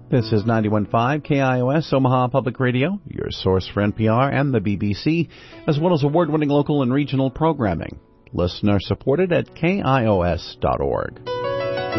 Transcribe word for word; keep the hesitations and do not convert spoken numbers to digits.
This is ninety-one point five K I O S, Omaha Public Radio, your source for N P R and the B B C, as well as award-winning local and regional programming. Listener supported at K I O S dot org.